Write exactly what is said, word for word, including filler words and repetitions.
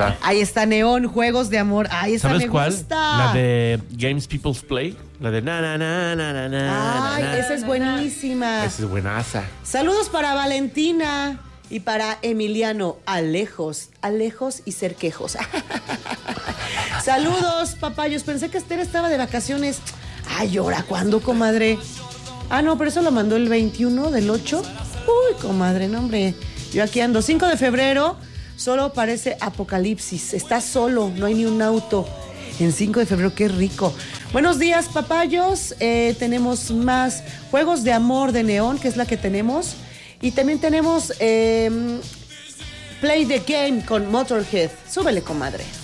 está. Ahí está Neón, Juegos de Amor. Ahí está, ¿Sabes me cuál? gusta. La de Games People's Play. La de na na na na na na. Ay, na, esa es buenísima. Esa es buenaza. Saludos para Valentina y para Emiliano. Alejos, Alejos y Cerquejos. Saludos, papayos. Pensé que Esther estaba de vacaciones. Ay, ¿ahora cuándo, comadre? Ah, no, pero eso lo mandó el veintiuno del ocho. Uy, comadre, no, hombre. Yo aquí ando. cinco de febrero, solo parece apocalipsis. Está solo, no hay ni un auto. En cinco de febrero, qué rico. Buenos días, papayos. Eh, tenemos más Juegos de Amor de Neón, que es la que tenemos. Y también tenemos eh, Play the Game con Motorhead. Súbele, comadre.